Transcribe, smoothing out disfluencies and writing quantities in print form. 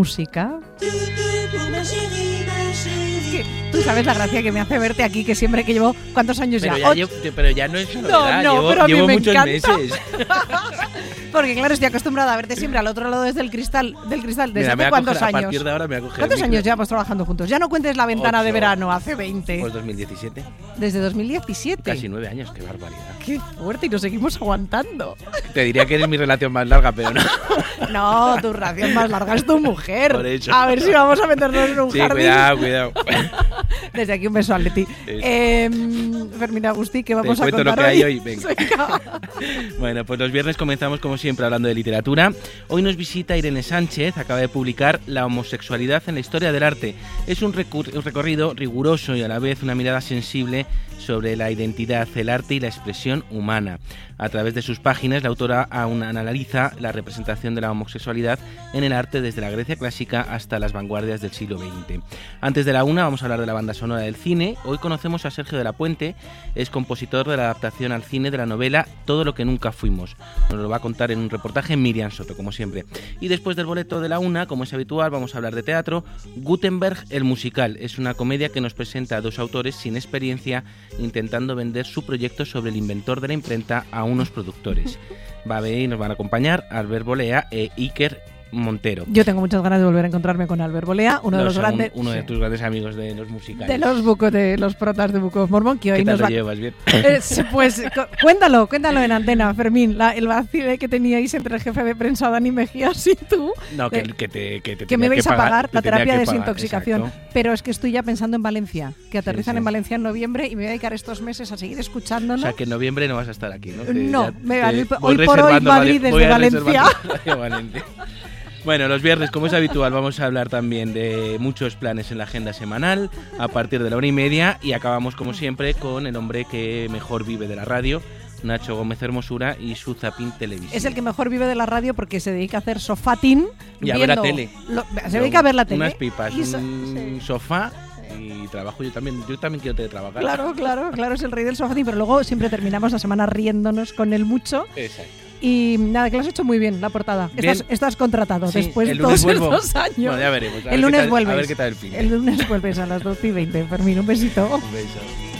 música. Tú sabes la gracia que me hace verte aquí, que siempre que llevo... ¿Cuántos años pero ya? Pero ya no es novedad, pero a mí llevo me muchos encanta. meses. Porque claro, estoy acostumbrada a verte siempre al otro lado del cristal. ¿Desde hace cuántos años? A partir de ahora me voy a coger ¿Cuántos años llevamos trabajando juntos? Ya no cuentes la ventana 8. de verano, hace 20. Pues 2017. Desde 2017. Casi 9 años, qué barbaridad. Qué fuerte, y nos seguimos aguantando. Te diría que eres mi relación más larga, pero no. No, tu relación más larga es tu mujer. Por eso. A ver si vamos a meternos en un jardín. Cuidado. Desde aquí un beso a Leti. Fermín Agustí, ¿qué vamos a contar lo que hay hoy? Venga. Bueno, pues los viernes comenzamos como siempre hablando de literatura. Hoy nos visita Irene Sánchez, acaba de publicar La homosexualidad en la historia del arte. Es un recorrido riguroso y a la vez una mirada sensible sobre la identidad, el arte y la expresión humana. A través de sus páginas, la autora aún analiza la representación de la homosexualidad en el arte desde la Grecia clásica hasta las vanguardias del siglo XX. Antes de la una vamos a hablar de la banda sonora del cine. Hoy conocemos a Sergio de la Puente, es compositor de la adaptación al cine de la novela Todo lo que nunca fuimos. Nos lo va a contar en un reportaje Miriam Soto, como siempre. Y después del boleto de la una, como es habitual, vamos a hablar de teatro. Gutenberg, el musical, es una comedia que nos presenta a dos autores sin experiencia intentando vender su proyecto sobre el inventor de la imprenta a unos productores. Va a ver y nos van a acompañar Albert Bolea e Iker Montero. Yo tengo muchas ganas de volver a encontrarme con Albert Bolea, uno de tus grandes amigos de los musicales. De los protas de Book of Mormon, que hoy ¿Qué tal nos lo va... llevas bien? Pues cuéntalo en antena, Fermín, el vacile que teníais entre el jefe de prensa Dani Mejías y tú. No, que me vais a pagar la terapia de desintoxicación. Exacto. Pero es que estoy ya pensando en Valencia, que aterrizan en Valencia en noviembre y me voy a dedicar estos meses a seguir escuchándonos. O sea, que en noviembre no vas a estar aquí, ¿no? Hoy por hoy Madrid desde Valencia. Bueno, los viernes, como es habitual, vamos a hablar también de muchos planes en la agenda semanal a partir de la 1:30 y acabamos, como siempre, con el hombre que mejor vive de la radio, Nacho Gómez Hermosura y su Zapping Televisión. Es el que mejor vive de la radio porque se dedica a hacer sofatín. Y a ver la tele. Se dedica a ver la tele. Unas pipas, un sofá. Y trabajo yo también quiero teletrabajar. Claro, es el rey del sofatín, pero luego siempre terminamos la semana riéndonos con él mucho. Exacto. Y nada, que lo has hecho muy bien, la portada. Estás contratado después de todos estos años. Bueno, ya veremos. El lunes vuelves. A ver qué tal el fin. El lunes vuelves a las 12:20. Fermín, un besito. Un beso.